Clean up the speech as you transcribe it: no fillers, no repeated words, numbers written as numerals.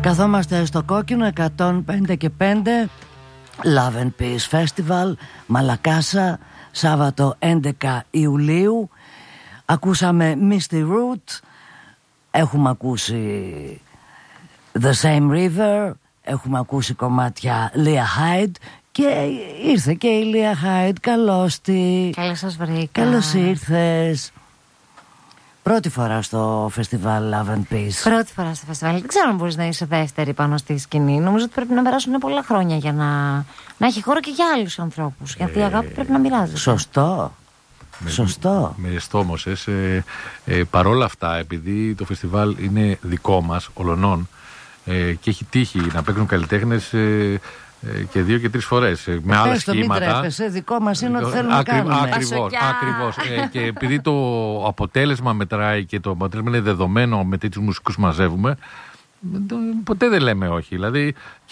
Καθόμαστε στο κόκκινο 105 και 5 Love and Peace Festival Μαλακάσα, Σάββατο 11 Ιουλίου. Ακούσαμε Misty Root, έχουμε ακούσει The Same River, έχουμε ακούσει κομμάτια Leah Hyde και ήρθε και η Leah Hyde. Καλώς τη. Καλώς σας βρήκα. Καλώς ήρθες. Πρώτη φορά στο φεστιβάλ Love and Peace. Πρώτη φορά στο φεστιβάλ. Δεν ξέρω αν μπορείς να είσαι δεύτερη πάνω στη σκηνή. Νομίζω ότι πρέπει να περάσουν πολλά χρόνια για να έχει χώρο και για άλλους ανθρώπους. Γιατί η αγάπη πρέπει να μοιράζεται. Σωστό. Σωστό. Με στόμωσες. Παρόλα αυτά, επειδή το φεστιβάλ είναι δικό μας, Ολονών, και έχει τύχει να παίξουν καλλιτέχνες και 2 και 3 φορές με άλλα σχήματα. Μην τρέπεσαι, δικό μας είναι ό,τι θέλουμε να κάνουμε. Ακριβώς. Και επειδή το αποτέλεσμα μετράει και το αποτέλεσμα είναι δεδομένο με τέτοιους μουσικούς μαζεύουμε, ποτέ δεν λέμε όχι. Δηλαδή,